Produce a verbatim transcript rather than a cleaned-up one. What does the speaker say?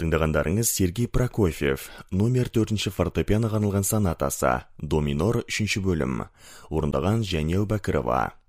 Тыңдағандарыңыз Сергей Прокофьев, номер төртінші фортепианоға арналған сонатасы, до минор үшінші бөлім. Орындаған Жәнел Бәкірова.